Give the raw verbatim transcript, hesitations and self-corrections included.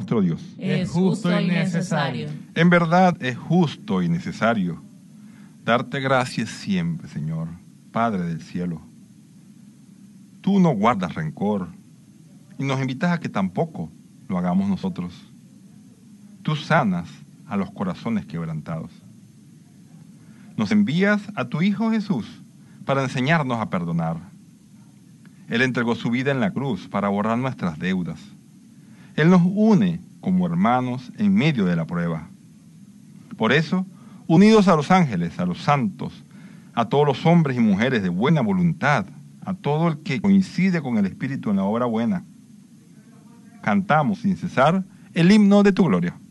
nuestro Dios. Es justo y necesario. En verdad es justo y necesario darte gracias siempre, Señor, Padre del cielo. Tú no guardas rencor y nos invitas a que tampoco lo hagamos nosotros. Tú sanas a los corazones quebrantados. Nos envías a tu Hijo Jesús para enseñarnos a perdonar. Él entregó su vida en la cruz para borrar nuestras deudas. Él nos une como hermanos en medio de la prueba. Por eso, unidos a los ángeles, a los santos, a todos los hombres y mujeres de buena voluntad, a todo el que coincide con el Espíritu en la obra buena, cantamos sin cesar el himno de tu gloria.